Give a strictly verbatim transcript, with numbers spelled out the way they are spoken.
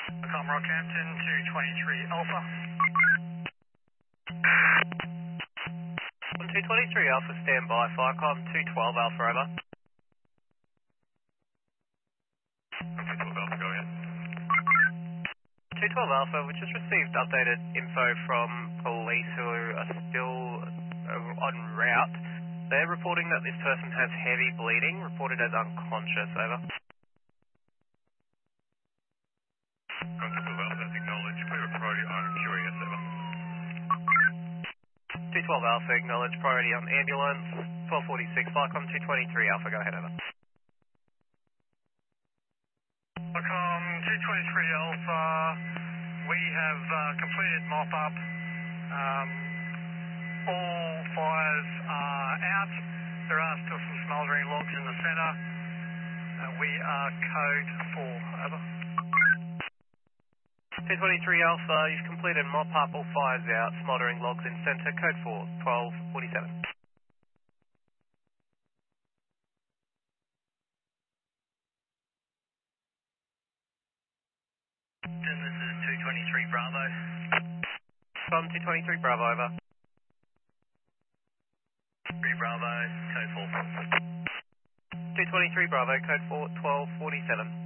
Com Rockhampton, two twenty-three Alpha. On two twenty-three Alpha, stand by. Firecom two twelve Alpha, over. two twelve Alpha, go ahead. two twelve Alpha, we just received updated info from police who are still uh, en route. They're reporting that this person has heavy bleeding, reported as unconscious, over. Contact with Alpha, that's acknowledged. Clear priority on Q A S, over. two twelve Alpha, acknowledge priority on ambulance. twelve forty-six, Firecom two twenty-three Alpha, go ahead, over. Com two twenty-three Alpha, we have uh, completed mop-up. Um, all fires are out. There are still some smouldering logs in the centre. Uh, we are code four, over. two twenty-three Alpha, you've completed mop up, all fires out, smouldering logs in centre, code four, twelve forty-seven. Then this is two twenty-three Bravo. From two twenty-three Bravo, over. three Bravo, code four. two twenty-three Bravo, code four, twelve forty-seven.